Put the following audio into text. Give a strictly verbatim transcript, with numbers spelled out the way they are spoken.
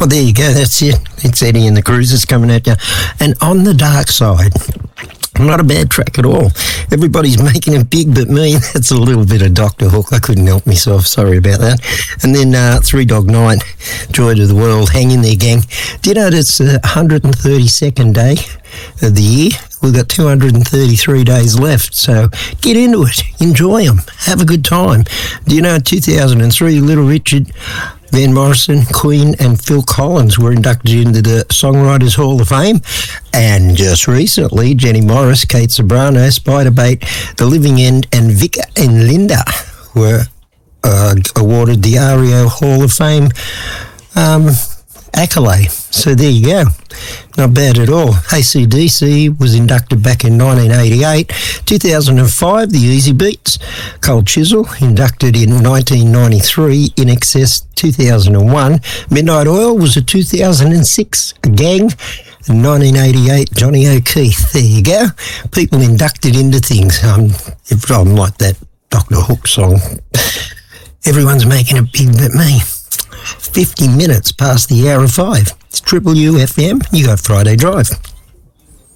Oh, there you go. That's it. It's Eddie and the Cruisers coming at you. And On the Dark Side. Not a bad track at all. Everybody's making it big but me. That's a little bit of Doctor Hook. I couldn't help myself. Sorry about that. And then uh, Three Dog Night, Joy to the World. Hang in there, gang. Do you know it's the one hundred thirty-second day of the year? We've got two hundred thirty-three days left, so get into it. Enjoy them. Have a good time. Do you know, two thousand three, Little Richard, Van Morrison, Queen and Phil Collins were inducted into the Songwriters Hall of Fame. And just recently, Jenny Morris, Kate Sobrano, Spiderbait, The Living End and Vic and Linda were uh, awarded the R E O Hall of Fame um, accolade. So there you go. Not bad at all. A C D C was inducted back in nineteen eighty-eight. two thousand five, the Easy Beats. Cold Chisel, inducted in nineteen ninety-three. In Excess, two thousand one. Midnight Oil was a two thousand six gang. In nineteen eighty-eight, Johnny O'Keefe. There you go. People inducted into things. Um, if I'm like that Doctor Hook song. Everyone's making it big but me. fifty minutes past the hour of five. It's Triple U F M. You got Friday Drive.